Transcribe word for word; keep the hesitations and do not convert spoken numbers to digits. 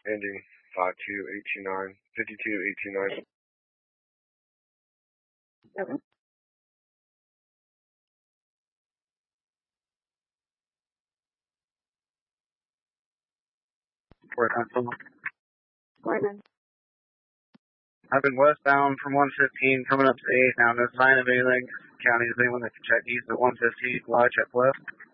ending five two eight two nine, fifty-two eight two nine. Okay. Fort Huntsville. Portland. I've been westbound from one fifteen coming up to eight. Now, no sign of anything. County is anyone that can check east at one fifteen. Watch at left.